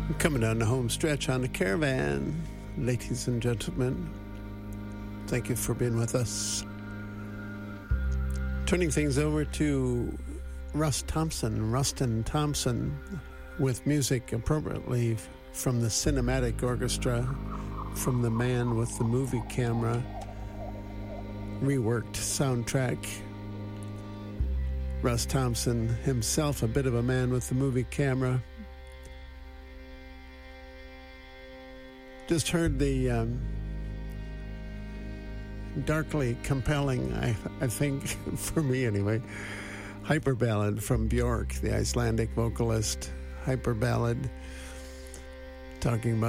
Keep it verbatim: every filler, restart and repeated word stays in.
Coming down the home stretch on the Caravan, ladies and gentlemen, thank you for being with us. Turning things over to Russ Thompson, Rustin Thompson, with music appropriately from the Cinematic Orchestra, from The Man with the Movie Camera, reworked soundtrack. Russ Thompson himself, a bit of a man with the movie camera. Just heard the um, darkly compelling, I, I think, for me anyway, Hyper Ballad from Björk, the Icelandic vocalist. Hyper Ballad, talking about